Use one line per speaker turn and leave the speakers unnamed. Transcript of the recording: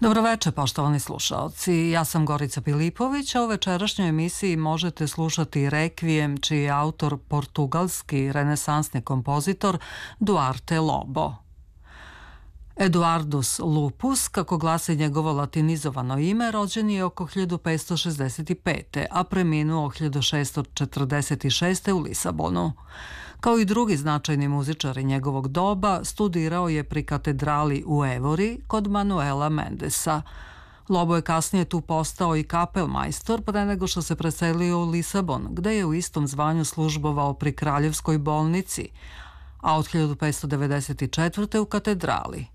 Dobroveče, poštovani slušaoci. Ja sam Gorica Pilipović, a u večerašnjoj emisiji možete slušati Rekvijem, čiji je autor portugalski renesansni kompozitor Duarte Lobo. Eduardus Lupus, kako glasi njegovo latinizovano ime, rođen je oko 1565. a preminuo 1646. u Lisabonu. Kao i drugi značajni muzičari njegovog doba, studirao je pri katedrali u Evori kod Manuela Mendesa. Lobo je kasnije tu postao i kapelmajstor pre nego što se preselio u Lisabon, gde je u istom zvanju službovao pri Kraljevskoj bolnici, a od 1594. u katedrali.